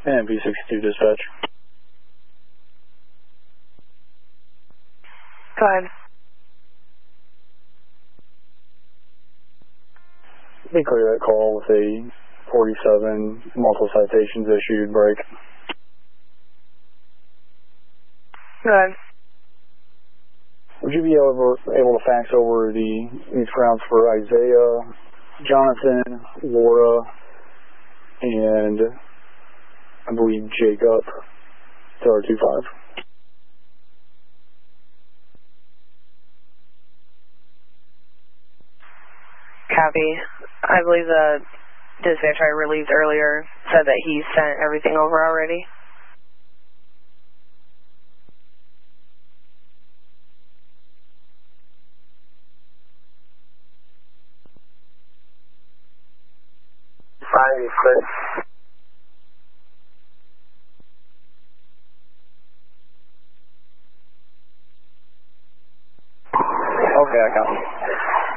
And B62 dispatch. Go ahead. Be clear that call with a 47, multiple citations issued, break. Go ahead. Would you be able to fax over these grounds for Isaiah, Jonathan, Laura, and I believe Jacob to R25? Copy. I believe the dispatcher I relieved earlier said that he sent everything over already. Fine, Chris. Okay, I got it.